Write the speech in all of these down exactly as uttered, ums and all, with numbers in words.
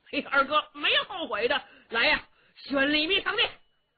嘿，二哥没后悔的，来呀，选李密上殿。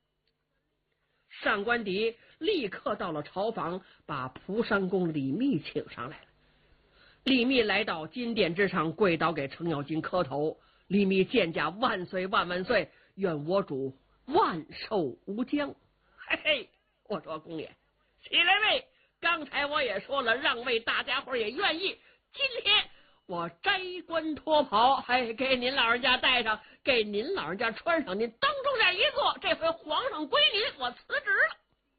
上官邸立刻到了朝房，把蒲山公李密请上来了。李密来到金殿之上，跪倒给程咬金磕头。李密见驾万岁万万岁，愿我主万寿无疆。嘿嘿，我说公爷起来位，刚才我也说了，让位大家伙也愿意。今天我摘冠脱袍，还给您老人家戴上，给您老人家穿上，您当中间一坐，这回皇上归您，我辞职了。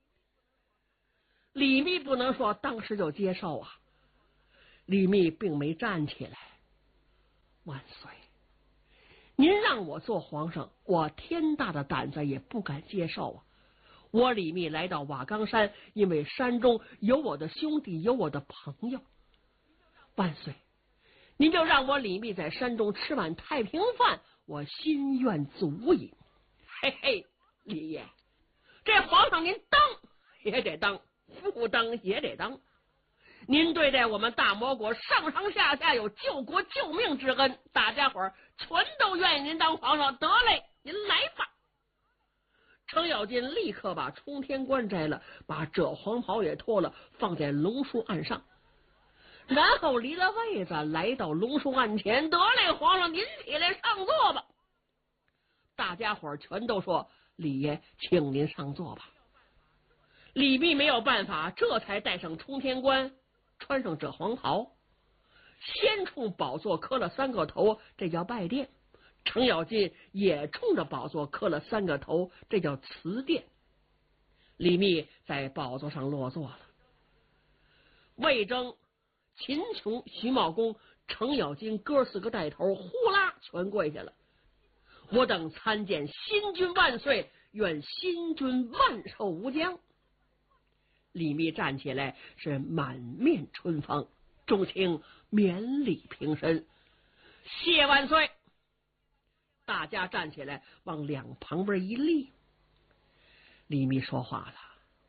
李密不能说当时就接受啊，李密并没站起来。万岁，您让我做皇上，我天大的胆子也不敢接受啊！我李密来到瓦岗山，因为山中有我的兄弟，有我的朋友。万岁，您就让我李密在山中吃碗太平饭，我心愿足矣。嘿嘿，李爷，这皇上您当也得当，不当也得当。您对待我们大魔国上上下下有救国救命之恩，大家伙儿全都愿意您当皇上，得嘞，您来吧。程咬金立刻把冲天冠摘了，把赭黄袍也脱了，放在龙树案上，然后离了位子，来到龙树案前，得嘞，皇上您起来上座吧。大家伙儿全都说李爷，请您上座吧。李密没有办法，这才戴上冲天冠，穿上赭黄袍，先冲宝座磕了三个头，这叫拜殿。程咬金也冲着宝座磕了三个头，这叫辞殿。李密在宝座上落座了。魏征、秦琼、徐茂公、程咬金哥四个带头，呼啦全跪下了。我等参见新君万岁，愿新君万寿无疆。李密站起来，是满面春风，众卿免礼平身，谢万岁。大家站起来，往两旁边一立。李密说话了：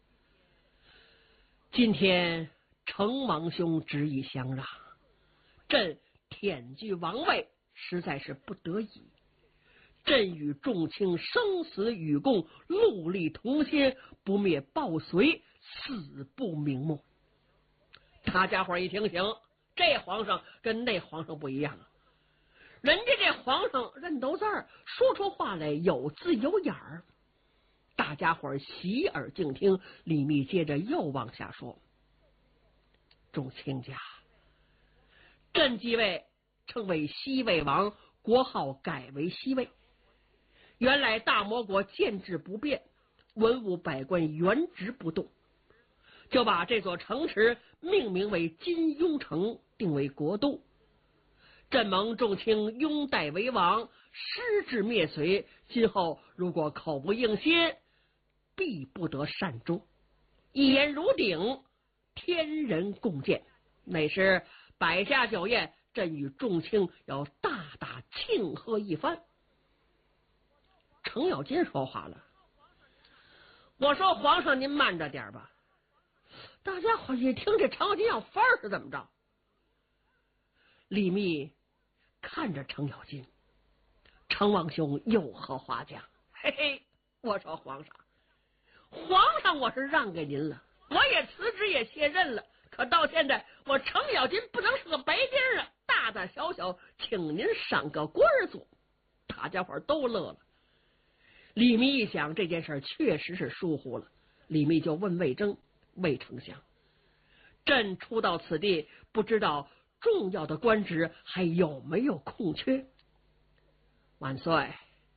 今天程王兄执意相让，朕忝居王位，实在是不得已。朕与众卿生死与共，戮力同心，不灭暴隋，死不瞑目。大家伙一听，行，这皇上跟那皇上不一样啊！人家这皇上认斗字儿，说出话来有字有眼儿。大家伙洗耳静听。李密接着又往下说：众卿家，朕继位称为西魏王，国号改为西魏。原来大魔国建制不变，文武百官原职不动，就把这座城池命名为金庸城，定为国都。朕蒙众卿拥戴为王，失志灭隋，今后如果口不应心，必不得善终。一言如鼎，天人共鉴。乃是摆下酒宴，朕与众卿要大大庆贺一番。程咬金说话了：我说皇上您慢着点吧。大家伙一听，这程咬金要翻是怎么着？李密看着程咬金，程王兄有何话讲？嘿嘿，我说皇上，皇上我是让给您了，我也辞职也卸任了，可到现在我程咬金不能是个白丁啊，大大小小请您上个官做。大家伙都乐了。李密一想，这件事确实是疏忽了。李密就问魏征：魏丞相，朕初到此地，不知道重要的官职还有没有空缺？万岁，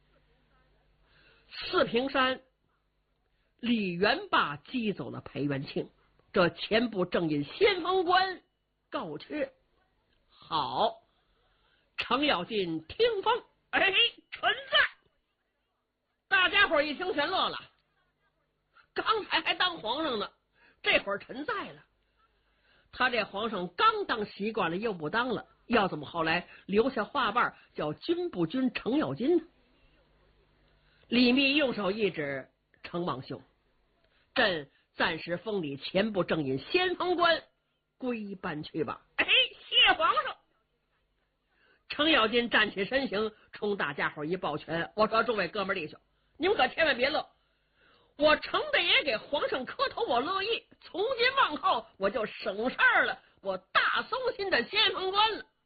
四平山李元霸击走了裴元庆，这前部正印先锋官告缺。好，程咬金听风，哎，臣在。大家伙一听全乐了，刚才还当皇上呢，这会儿臣在了。他这皇上刚当习惯了，又不当了，要怎么后来留下话瓣叫君不君程咬金呢？李密用手一指：程王兄，朕暂时封你前部正印先锋官，归班去吧。哎，谢皇上。 程咬金站起身形，冲大家伙一抱拳，我说：“诸位哥们弟兄，你们可千万别乐，我程大爷给皇上磕头，我乐意。从今往后，我就省事儿了，我大松心的先锋官了。”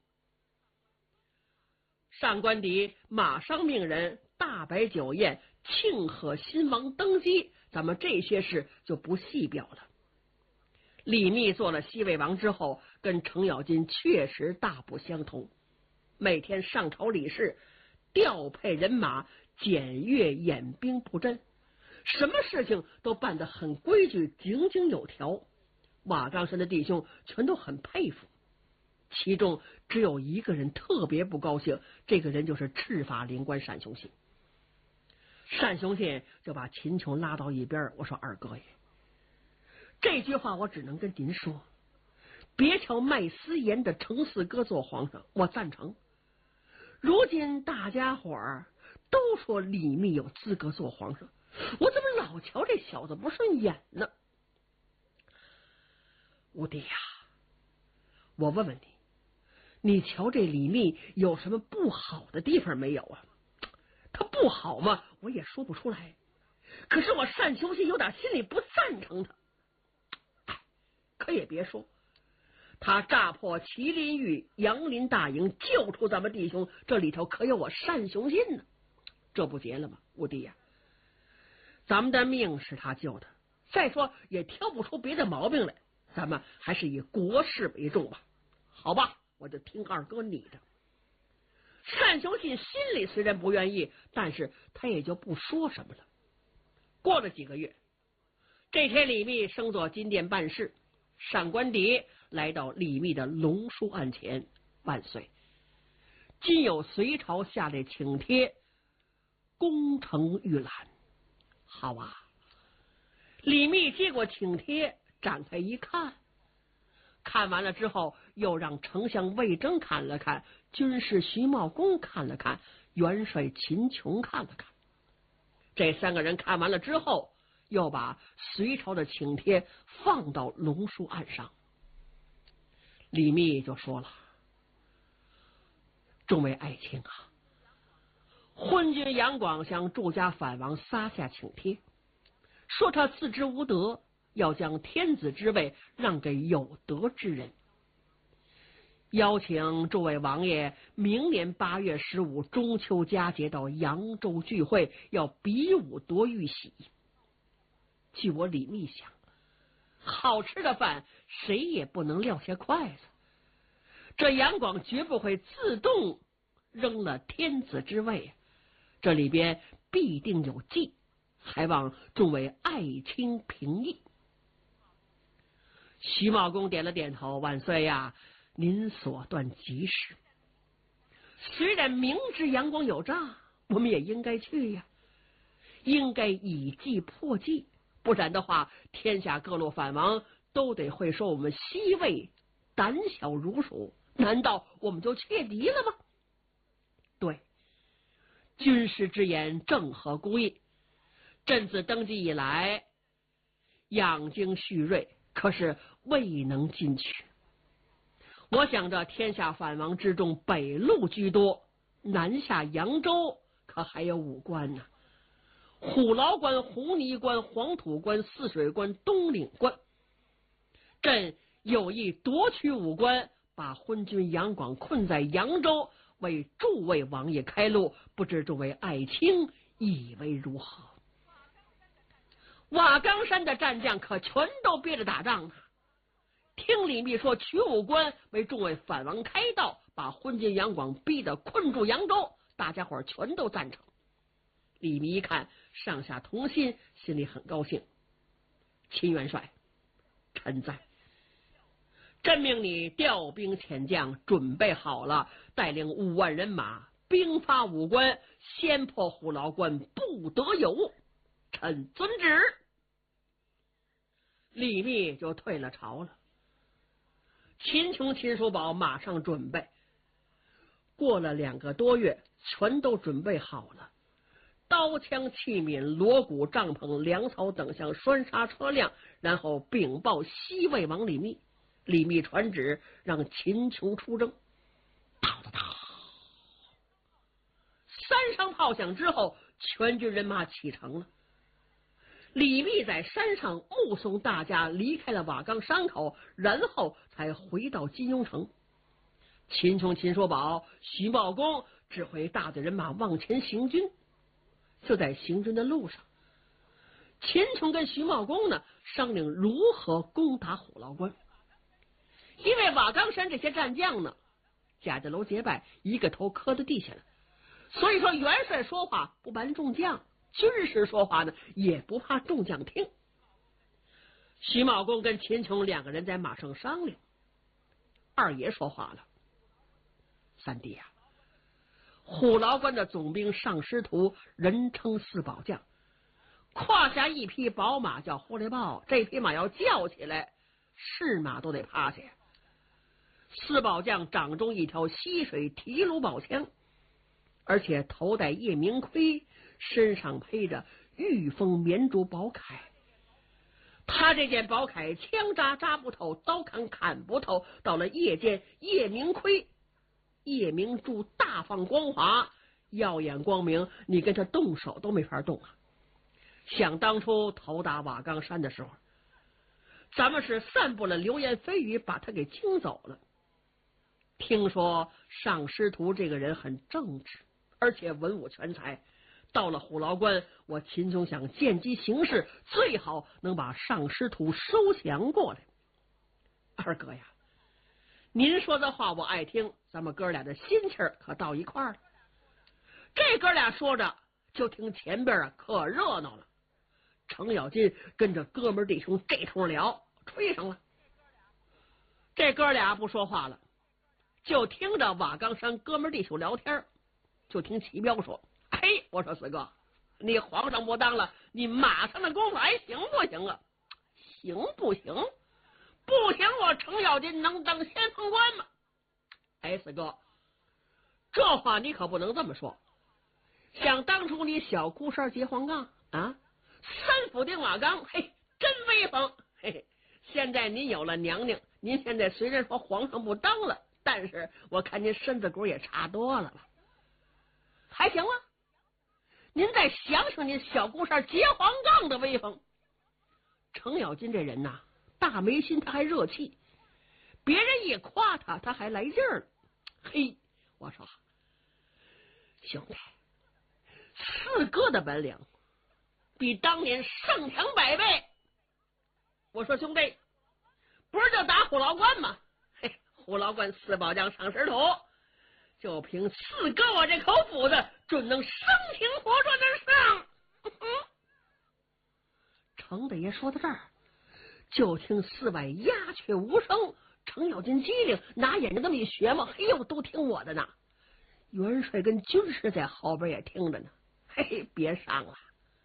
上官迪马上命人大摆酒宴，庆贺新王登基。咱们这些事就不细表了。李密做了西魏王之后，跟程咬金确实大不相同。每天上朝理事，调配人马，检阅演兵布阵，什么事情都办得很规矩，井井有条。瓦岗山的弟兄全都很佩服，其中只有一个人特别不高兴，这个人就是赤发灵官单雄信。单雄信就把秦琼拉到一边，我说：“二哥爷，这句话我只能跟您说，别瞧卖私盐的程四哥做皇上，我赞成。如今大家伙儿都说李密有资格做皇上，我怎么老瞧这小子不顺眼呢？”吴弟呀，我问问你，你瞧这李密有什么不好的地方没有啊？他不好吗？我也说不出来。可是我单雄信有点心里不赞成他。哎，可也别说，他炸破麒麟玉、杨林大营，救出咱们弟兄，这里头可有我单雄信呢。这不结了吗？吴弟呀，咱们的命是他救的，再说也挑不出别的毛病来，咱们还是以国事为重吧。好吧，我就听二哥你的。单雄信心里虽然不愿意，但是他也就不说什么了。过了几个月，这天李密升做金殿办事，上官迪来到李密的龙书案前，万岁，今有隋朝下来请帖，攻城御览。好啊，李密接过请帖，展开一看，看完了之后，又让丞相魏征看了看，军士徐茂公看了看，元帅秦琼看了看。这三个人看完了之后，又把隋朝的请帖放到龙书案上。李密就说了：“众位爱卿啊，昏君杨广向祝家反王撒下请帖，说他自知无德，要将天子之位让给有德之人，邀请诸位王爷明年八月十五中秋佳节到扬州聚会，要比武夺玉玺。据我李密想，好吃的饭谁也不能撂下筷子，这杨广绝不会自动扔了天子之位，这里边必定有计，还望众位爱卿评议。”徐茂公点了点头：“万岁呀，您所断极是。虽然明知杨广有诈，我们也应该去呀，应该以计破计，不然的话，天下各路反王都得会说我们西魏胆小如鼠，难道我们就怯敌了吗？对，军师之言正合孤意。朕自登基以来，养精蓄锐，可是未能进取。我想着天下反王之中，北路居多，南下扬州可还有五关呢、啊：虎牢关、红泥关、黄土关、泗水关、东岭关。朕有意夺取五关，把昏君杨广困在扬州，为诸位王爷开路，不知诸位爱卿以为如何？瓦岗山的战将可全都憋着打仗呢。听李密说取五关为众位反王开道，把昏君杨广逼得困住扬州，大家伙全都赞成。李密一看上下同心，心里很高兴。秦元帅，臣在。朕命你调兵遣将，准备好了，带领五万人马，兵发五关，先破虎牢关，不得有误。臣遵旨。李密就退了朝了。秦琼、秦叔宝马上准备，过了两个多月，全都准备好了。刀枪器皿、锣鼓、帐篷、粮草等项拴杀车辆，然后禀报西魏王李密。李密传旨让秦琼出征。哒哒哒， 声炮响之后，全军人马启程了。李密在山上目送大家离开了瓦岗山口，然后才回到金庸城。秦琼、秦叔宝、徐茂公指挥大队人马往前行军。就在行军的路上，秦琼跟徐茂公呢商量如何攻打虎牢关。因为瓦岗山这些战将呢，贾家楼结拜，一个头磕在地下了，所以说元帅说话不瞒众将，军师说话呢也不怕众将听。徐茂公跟秦琼两个人在马上商量，二爷说话了：“三弟啊，虎牢关的总兵尚师徒人称四宝将，胯下一匹宝马叫狐狸豹，这匹马要叫起来，是马都得趴下。四宝将掌中一条溪水提炉宝枪，而且头戴夜明盔，身上披着玉峰绵竹宝铠。他这件宝铠枪扎扎不透，刀砍砍不透，到了夜间夜明盔夜明珠大放光华，耀眼光明，你跟他动手都没法动啊。想当初头打瓦岗山的时候，咱们是散布了流言蜚语，把他给惊走了。听说尚师徒这个人很正直，而且文武全才，到了虎牢关，我秦琼想见机行事，最好能把尚师徒收降过来。二哥呀，您说的话我爱听，咱们哥俩的心气儿可到一块儿了。这哥俩说着，就听前边啊可热闹了。程咬金跟着哥们弟兄这通聊，吹上了。这哥俩不说话了，就听着瓦岗山哥们弟兄聊天。就听齐彪说：“嘿，我说四哥，你皇上不当了，你马上的功夫还行不行啊？行不行？不行，我程咬金能当先锋官吗？”哎，四哥，这话你可不能这么说。想当初你小孤山结黄杠啊，三府定瓦岗，嘿，真威风。嘿嘿，现在您有了娘娘，您现在虽然说皇上不当了，但是我看您身子骨也差多了了，还行吗？您再想想您小孤山结黄杠的威风。程咬金这人呐，大没心，他还热气，别人一夸他，他还来劲儿。嘿，我说兄弟，四哥的本领比当年胜强百倍。我说兄弟，不是就打虎牢关吗？嘿，虎牢关四宝将上师徒，就凭四哥我这口斧子，准能生擒活捉的上。程大爷说到这儿，就听四外鸦雀无声。程咬金机灵，拿眼睛这么一学嘛，嘿呦，都听我的呢。元帅跟军师在后边也听着呢。嘿嘿，别上了，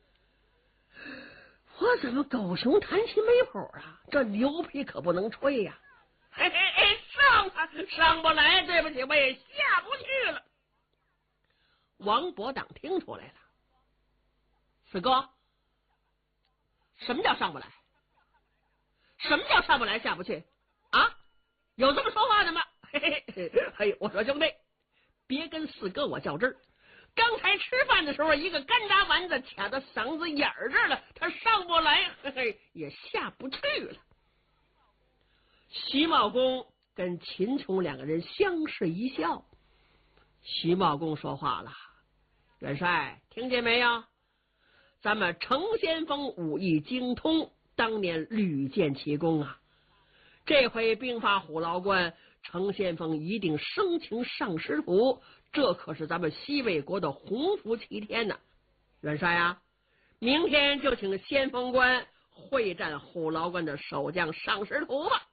我怎么狗熊弹琴没谱啊？这牛皮可不能吹呀、啊！嘿嘿嘿，上啊，上不来，对不起，我也下不去了。王伯党听出来了，四哥，什么叫上不来？什么叫上不来下不去啊？有这么说话的吗？嘿嘿嘿，嘿，我说兄弟，别跟四哥我较真儿。刚才吃饭的时候，一个干炸丸子卡到嗓子眼儿这儿了，他上不来，嘿嘿，也下不去了。徐茂公跟秦琼两个人相视一笑。徐茂公说话了：“元帅，听见没有？咱们程先锋武艺精通，当年屡建奇功啊！这回兵发虎牢关，程先锋一定生擒尚师徒。”这可是咱们西魏国的鸿福齐天呐、啊！元帅啊，明天就请先锋官会战虎牢关的守将尚师徒吧。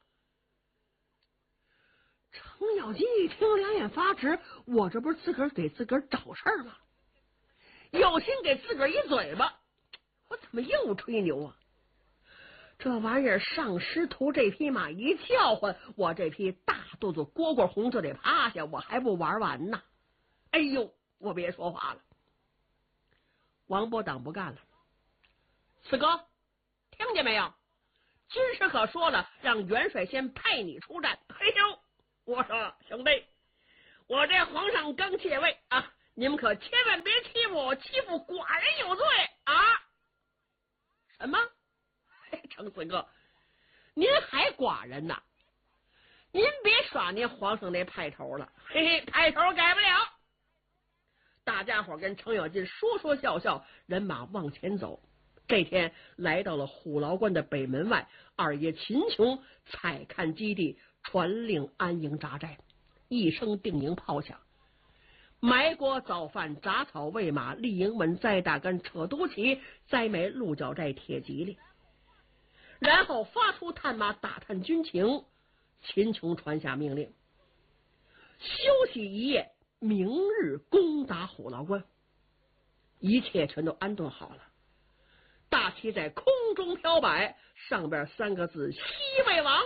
程咬金一听，两眼发直，我这不是自个儿给自个儿找事儿吗？有心给自个儿一嘴巴，我怎么又吹牛啊？这玩意儿尚师徒这匹马一叫唤，我这匹大肚子蝈蝈红就得趴下，我还不玩完呢。哎呦，我别说话了。王伯党不干了，四哥，听见没有？军师可说了，让元帅先派你出战。哎呦，我说兄弟，我这皇上刚借位啊， 你们可千万别欺负欺负寡人有罪啊！什么？程四哥，您还寡人呐？您别耍您皇上那派头了，嘿嘿，派头改不了。大家伙跟程咬金说说笑笑，人马往前走。这天来到了虎牢关的北门外，二爷秦琼采看基地，传令安营扎寨。一声定营炮响，埋锅早饭，杂草喂马，立营门，栽大杆，扯犊旗，栽埋鹿角寨铁骑里。然后发出探马打探军情。秦琼传下命令，休息一夜，明日攻打虎牢关。一切全都安顿好了，大旗在空中飘摆，上边三个字：西魏王。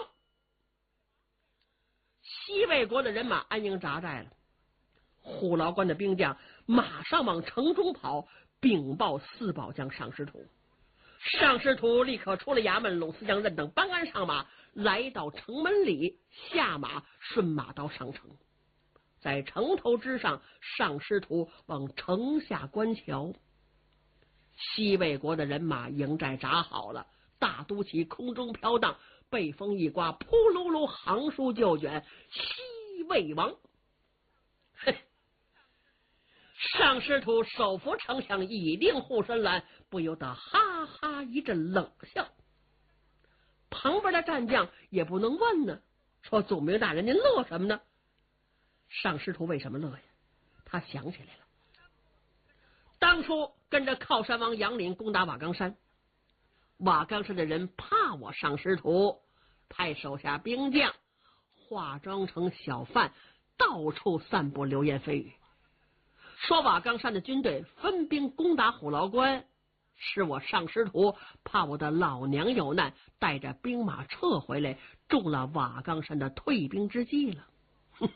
西魏国的人马安营扎寨了，虎牢关的兵将马上往城中跑，禀报四宝将上师徒。上师徒立刻出了衙门，拢四将任等班鞍上马，来到城门里，下马顺马刀上城。在城头之上，上师徒往城下观瞧。西魏国的人马营寨扎好了，大都旗空中飘荡，北风一刮，扑噜噜行书就卷，西魏王。嘿，上师徒手扶城墙，以令护身栏，不由得哈哈一阵冷笑。旁边的战将也不能问呢，说总兵大人您乐什么呢？上师徒为什么乐呀？他想起来了，当初跟着靠山王杨林攻打瓦岗山，瓦岗山的人怕我上师徒，派手下兵将化妆成小贩，到处散布流言蜚语，说瓦岗山的军队分兵攻打虎牢关，是我上师徒怕我的老娘有难，带着兵马撤回来，中了瓦岗山的退兵之计了。哼！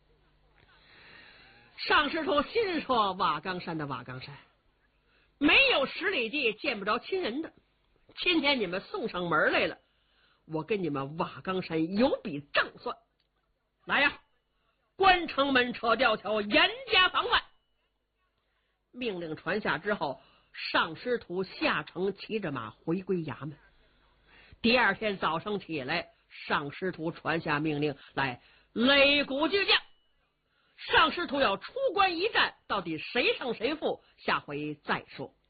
上师徒心说，瓦岗山的瓦岗山没有十里地见不着亲人的，今天你们送上门来了，我跟你们瓦岗山有笔账算。来呀，关城门，扯吊桥，严加防范。命令传下之后，上师徒下城，骑着马回归衙门。第二天早上起来，上师徒传下命令来，擂鼓巨将。上师徒要出关一战，到底谁胜谁负，下回再说。